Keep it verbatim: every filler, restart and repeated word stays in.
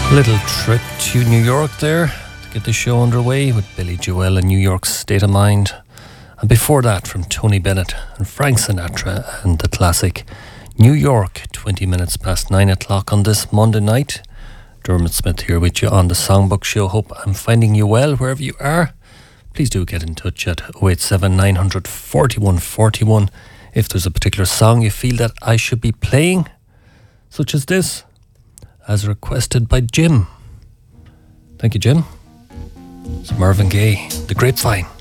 A little trip to New York there to get the show underway with Billy Joel and New York's State of Mind. And before that, from Tony Bennett and Frank Sinatra and the classic New York, twenty minutes past nine o'clock on this Monday night. Dermot Smith here with you on the Songbook Show. Hope I'm finding you well wherever you are. Please do get in touch at oh eight seven, nine hundred, forty-one forty-one if there's a particular song you feel that I should be playing, such as this, as requested by Jim. Thank you, Jim. It's Marvin Gaye, The Grapevine.